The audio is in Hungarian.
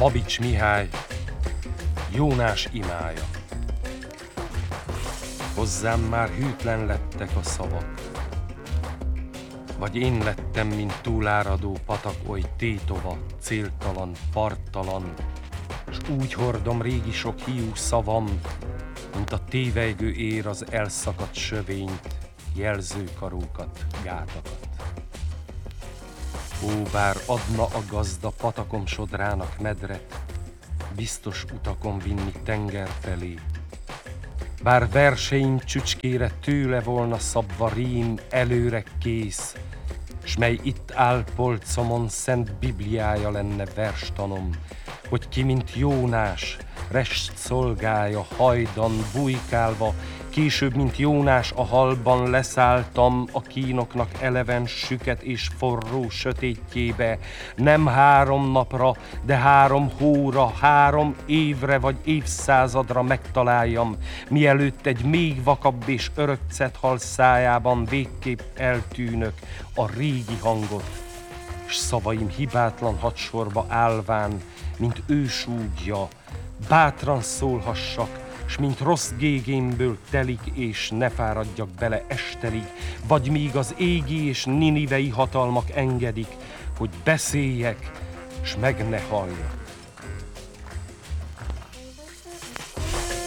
Babics Mihály, Jónás imája. Hozzám már hűtlen lettek a szavak, vagy én lettem, mint túláradó patak, oly tétova, céltalan, parttalan, s úgy hordom régi sok hiú szavam, mint a tévejgő ér az elszakadt sövényt, jelzőkarókat, gátakat. Ó, bár adna a gazda patakom sodrának medret, biztos utakon vinni tenger felé. Bár verseim csücskére tőle volna szabva rím előre kész, s mely itt áll polcomon szent bibliája lenne verstanom, hogy ki, mint Jónás, rest szolgálja hajdan bujkálva, később, mint Jónás a halban leszálltam a kínoknak eleven süket és forró sötétjébe, nem 3 napra, de 3 hóra, 3 évre vagy évszázadra megtaláljam, mielőtt egy még vakabb és örök cethal szájában végképp eltűnök a régi hangot, s szavaim hibátlan hadsorba állván, mint ősúgja, bátran szólhassak, s mint rossz gégémből telik, és ne fáradjak bele estelig, vagy míg az égi és ninivei hatalmak engedik, hogy beszéljek, s meg ne halljak.